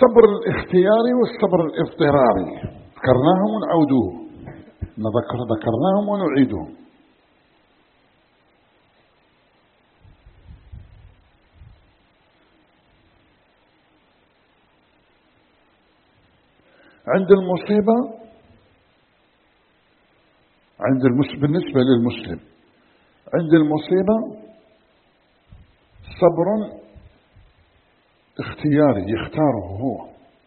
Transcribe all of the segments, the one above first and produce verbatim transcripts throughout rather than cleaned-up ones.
الصبر الاختياري والصبر الاضطراري ذكرناهم ونعودوه، نذكر ذكرناهم ونعيدهم. عند المصيبة عند المسلم بالنسبة للمسلم عند المصيبة صبر اختياري يختاره هو،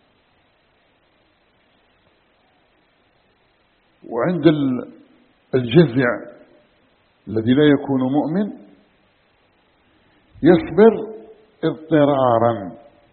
وعند الجزع الذي لا يكون مؤمن يصبر اضطرارا،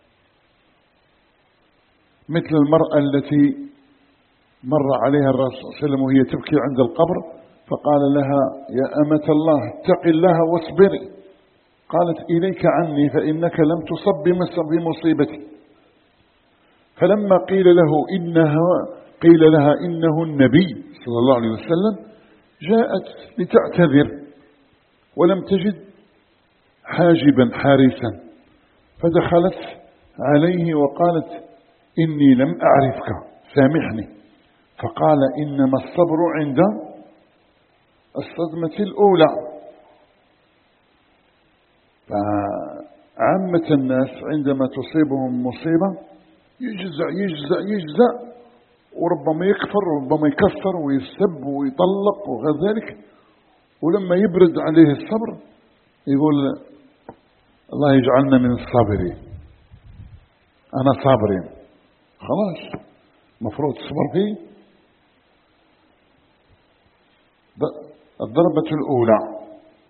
مثل المرأة التي مر عليها الرسول صلى الله عليه وسلم وهي تبكي عند القبر فقال لها يا أمة الله اتق الله واصبري، قالت إليك عني فإنك لم تصب بمصيبتي. فلما قيل له إنها قيل لها إنه النبي صلى الله عليه وسلم جاءت لتعتذر ولم تجد حاجبا حارسا، فدخلت عليه وقالت إني لم أعرفك سامحني، فقال إنما الصبر عند الصدمة الأولى. فعامة الناس عندما تصيبهم مصيبة يجزع يجزع يجزع وربما يكفر وربما يكسر ويسب ويطلق وغير ذلك، ولما يبرد عليه الصبر يقول الله يجعلنا من الصابرين، أنا صابرين، خلاص مفروض تصبر فيه. الضربة الأولى.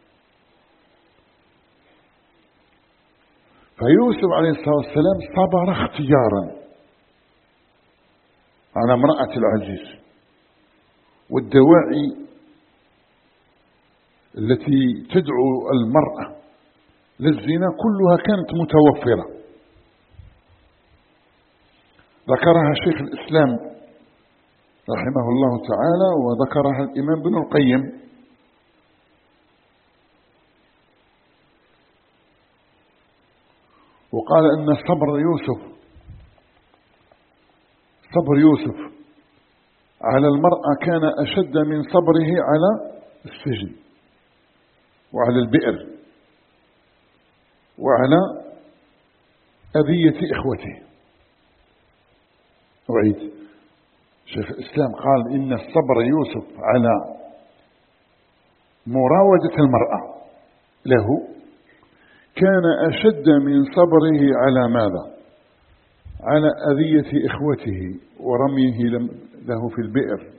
فيوسف عليه الصلاة والسلام صبر اختيارا على امرأة العزيز، والدواعي التي تدعو المرأة للزنا كلها كانت متوفرة، ذكرها شيخ الإسلام رحمه الله تعالى وذكرها الإمام ابن القيم. وقال أن صبر يوسف صبر يوسف على المرأة كان أشد من صبره على السجن وعلى البئر وعلى أذية إخوته. أعيد، شيخ الإسلام قال إن الصبر يوسف على مراودة المرأة له كان أشد من صبره على ماذا؟ على أذية إخوته ورميه له في البئر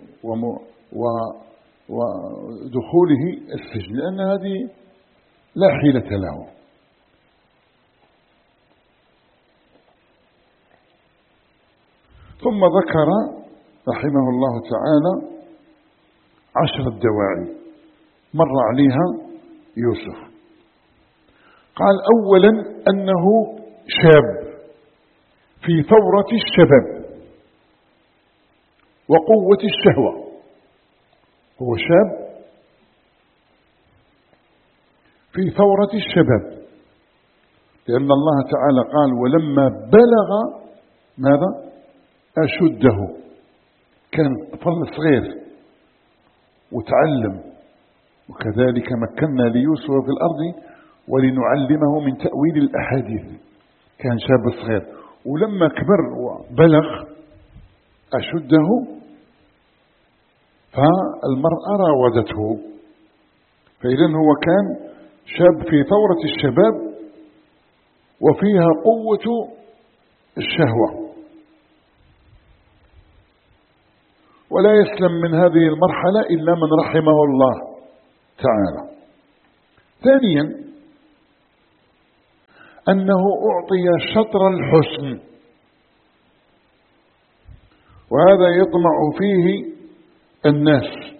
ودخوله السجن، لأن هذه لا حيلة له. ثم ذكر رحمه الله تعالى عشر الدواعي مر عليها يوسف. قال أولا أنه شاب في ثورة الشباب وقوة الشهوة، هو شاب في ثورة الشباب، لأن الله تعالى قال ولما بلغ ماذا؟ أشده، كان طفل صغير وتعلم. وكذلك مكنا ليوسف في الأرض ولنعلمه من تأويل الأحاديث، كان شاب صغير، ولما كبر وبلغ أشده فالمرأة راودته. فإذا هو كان شاب في ثورة الشباب وفيها قوة الشهوة، ولا يسلم من هذه المرحلة إلا من رحمه الله تعالى. ثانيا أنه أعطي شطر الحسن، وهذا يطمع فيه الناس،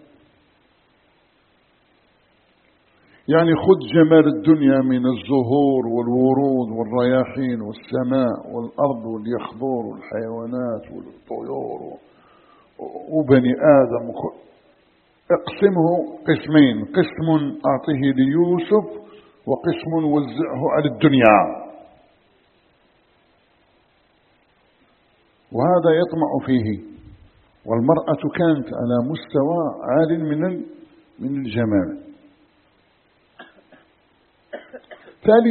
يعني خذ جمال الدنيا من الزهور والورود والرياحين والسماء والأرض واليخضور والحيوانات والطيور وبني آدم، اقسمه قسمين، قسم أعطيه ليوسف وقسم وزعه على الدنيا. وهذا يطمع فيه. والمرأة كانت على مستوى عال من من الجمال.